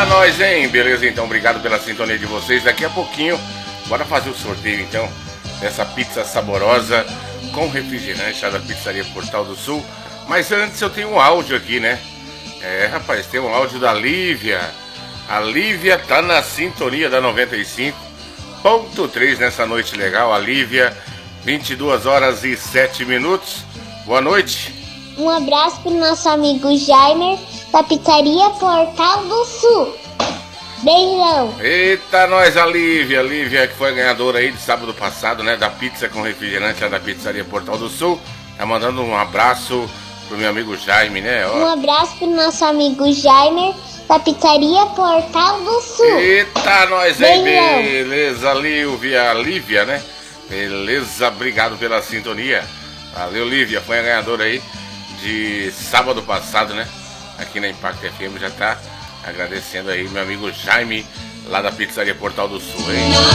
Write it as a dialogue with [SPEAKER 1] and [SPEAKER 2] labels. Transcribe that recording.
[SPEAKER 1] Eita, nós, hein? Beleza, então, obrigado pela sintonia de vocês. Daqui a pouquinho, bora fazer o sorteio, então, dessa pizza saborosa com refrigerante lá da Pizzaria Portal do Sul. Mas antes eu tenho um áudio aqui, né? Rapaz, tem um áudio da Lívia. A Lívia tá na sintonia da 95.3 nessa noite legal. A Lívia, 22 horas e 7 minutos. Boa noite.
[SPEAKER 2] Um abraço pro nosso amigo Jaimer, da Pizzaria Portal do Sul. Beijão.
[SPEAKER 1] Eita, nós, a Lívia. Lívia que foi ganhadora aí de sábado passado, né? Da pizza com refrigerante lá da Pizzaria Portal do Sul. Tá mandando um abraço pro meu amigo Jaime, né?
[SPEAKER 2] Um abraço pro nosso amigo Jaimer, da Pizzaria Portal do Sul.
[SPEAKER 1] Eita, nós, hein? Beleza, Lívia, né? Beleza, obrigado pela sintonia. Valeu, Lívia, foi a ganhadora aí de sábado passado, né? Aqui na Impact FM, já tá agradecendo aí meu amigo Jaime, lá da Pizzaria Portal do Sul, hein?